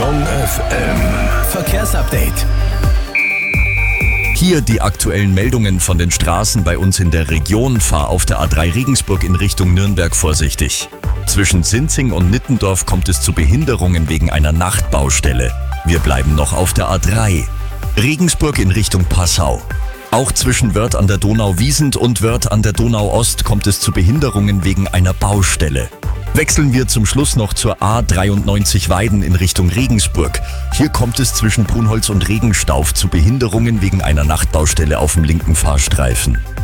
Jong FM. Verkehrsupdate. Hier die aktuellen Meldungen von den Straßen bei uns in der Region. Fahr auf der A3 Regensburg in Richtung Nürnberg vorsichtig. Zwischen Sinzing und Nittendorf kommt es zu Behinderungen wegen einer Nachtbaustelle. Wir bleiben noch auf der A3. Regensburg in Richtung Passau. Auch zwischen Wörth an der Donau-Wiesent und Wörth an der Donau-Ost kommt es zu Behinderungen wegen einer Baustelle. Wechseln wir zum Schluss noch zur A93 Weiden in Richtung Regensburg. Hier kommt es zwischen Brunholz und Regenstauf zu Behinderungen wegen einer Nachtbaustelle auf dem linken Fahrstreifen.